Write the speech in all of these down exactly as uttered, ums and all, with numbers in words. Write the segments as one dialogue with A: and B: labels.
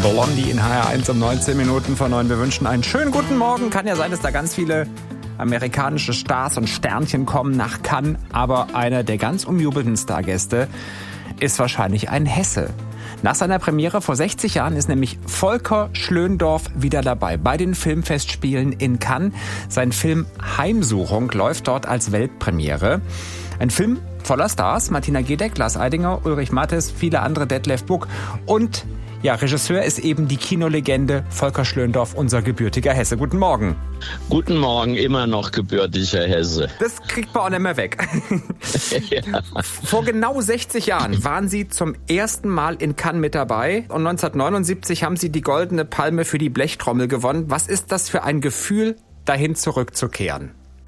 A: Blondie in H R eins um neunzehn Minuten vor neun. Wir wünschen einen schönen guten Morgen. Kann ja sein, dass da ganz viele amerikanische Stars und Sternchen kommen nach Cannes. Aber einer der ganz umjubelten Stargäste ist wahrscheinlich ein Hesse. Nach seiner Premiere vor sechzig Jahren ist nämlich Volker Schlöndorff wieder dabei bei den Filmfestspielen in Cannes. Sein Film Heimsuchung läuft dort als Weltpremiere. Ein Film voller Stars, Martina Gedeck, Lars Eidinger, Ulrich Mattes, viele andere, Detlef Buck. Und ja, Regisseur ist eben die Kinolegende Volker Schlöndorff, unser gebürtiger Hesse. Guten Morgen.
B: Guten Morgen, immer noch gebürtiger Hesse.
A: Das kriegt man auch nicht mehr weg. Ja. Vor genau sechzig Jahren waren Sie zum ersten Mal in Cannes mit dabei und neunzehnhundertneunundsiebzig haben Sie die Goldene Palme für die Blechtrommel gewonnen. Was ist das für ein Gefühl, dahin zurückzukehren?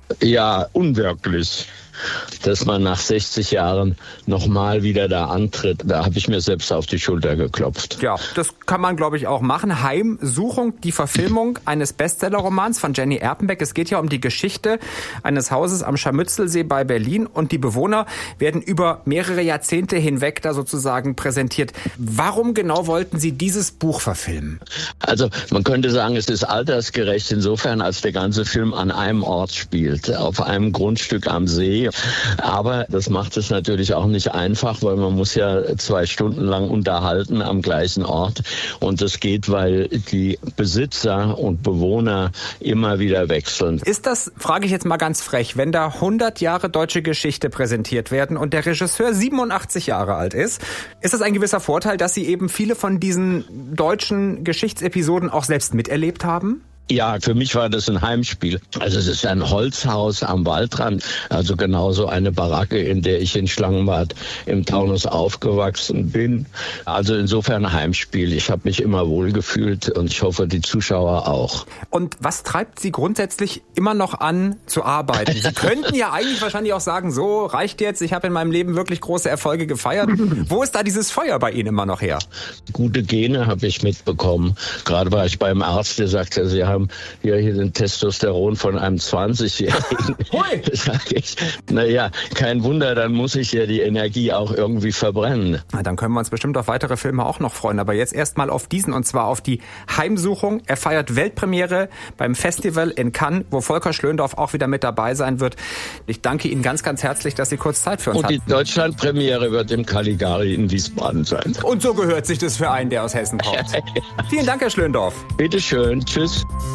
B: Ja, unwirklich, dass man nach sechzig Jahren nochmal wieder da antritt. Da habe ich mir selbst auf die Schulter geklopft.
A: Ja, das kann man, glaube ich, auch machen. Heimsuchung, die Verfilmung eines Bestsellerromans von Jenny Erpenbeck. Es geht ja um die Geschichte eines Hauses am Scharmützelsee bei Berlin und die Bewohner werden über mehrere Jahrzehnte hinweg da sozusagen präsentiert. Warum genau wollten Sie dieses Buch verfilmen?
B: Also man könnte sagen, es ist altersgerecht insofern, als der ganze Film an einem Ort spielt, auf einem Grundstück am See. Aber das macht es natürlich auch nicht einfach, weil man muss ja zwei Stunden lang unterhalten am gleichen Ort. Und das geht, weil die Besitzer und Bewohner immer wieder wechseln.
A: Ist das, frage ich jetzt mal ganz frech, wenn da hundert Jahre deutsche Geschichte präsentiert werden und der Regisseur siebenundachtzig Jahre alt ist, ist das ein gewisser Vorteil, dass Sie eben viele von diesen deutschen Geschichtsepisoden auch selbst miterlebt haben?
B: Ja, für mich war das ein Heimspiel. Also es ist ein Holzhaus am Waldrand, also genauso eine Baracke, in der ich in Schlangenbad im Taunus aufgewachsen bin. Also insofern ein Heimspiel. Ich habe mich immer wohl gefühlt und ich hoffe, die Zuschauer auch.
A: Und was treibt Sie grundsätzlich immer noch an zu arbeiten? Sie könnten ja eigentlich wahrscheinlich auch sagen, so reicht jetzt, ich habe in meinem Leben wirklich große Erfolge gefeiert. Wo ist da dieses Feuer bei Ihnen immer noch her?
B: Gute Gene habe ich mitbekommen. Gerade war ich beim Arzt, der sagte, Sie haben hier, hier den Testosteron von einem zwanzigjährigen. Sag ich, naja, kein Wunder, dann muss ich ja die Energie auch irgendwie verbrennen.
A: Na, dann können wir uns bestimmt auf weitere Filme auch noch freuen. Aber jetzt erstmal auf diesen, und zwar auf die Heimsuchung. Er feiert Weltpremiere beim Festival in Cannes, wo Volker Schlöndorff auch wieder mit dabei sein wird. Ich danke Ihnen ganz, ganz herzlich, dass Sie kurz Zeit für uns hatten.
B: Und die Deutschlandpremiere wird im Caligari in Wiesbaden sein.
A: Und so gehört sich das für einen, der aus Hessen kommt. Vielen Dank, Herr Schlöndorff.
B: Bitteschön. Tschüss.